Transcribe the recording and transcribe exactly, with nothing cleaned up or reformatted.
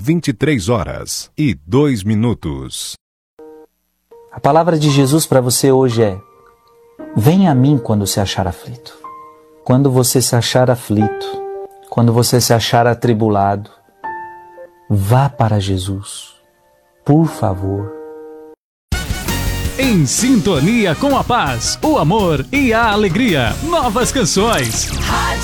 vinte e três horas e dois minutos. A palavra de Jesus para você hoje é: venha a mim quando se achar aflito. Quando você se achar aflito, quando você se achar atribulado, vá para Jesus, por favor. Em sintonia com a paz, o amor e a alegria. Novas canções. Rádio